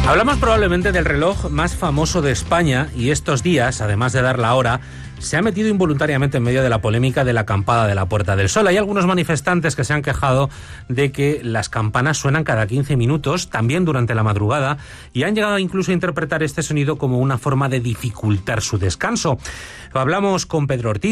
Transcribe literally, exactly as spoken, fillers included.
Hablamos probablemente del reloj más famoso de España y estos días, además de dar la hora, se ha metido involuntariamente en medio de la polémica de la acampada de la Puerta del Sol. Hay algunos manifestantes que se han quejado de que las campanas suenan cada quince minutos, también durante la madrugada, y han llegado incluso a interpretar este sonido como una forma de dificultar su descanso. Hablamos con Pedro Ortiz,